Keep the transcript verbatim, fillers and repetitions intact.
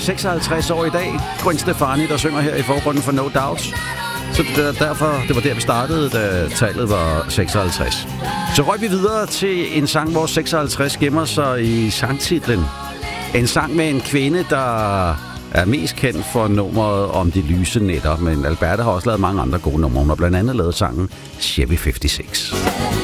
seksoghalvtreds år i dag. Gwen Stefani, der synger her i forgrunden for No Doubts. Så det, derfor, det var der, vi startede, da tallet var seksoghalvtreds. Så røg vi videre til en sang, hvor seksoghalvtreds gemmer sig i sangtitlen. En sang med en kvinde, der er mest kendt for nummeret om de lyse nætter. Men Alberta har også lavet mange andre gode numre. Hun har blandt andet lavet sangen Chevy femoghalvtreds.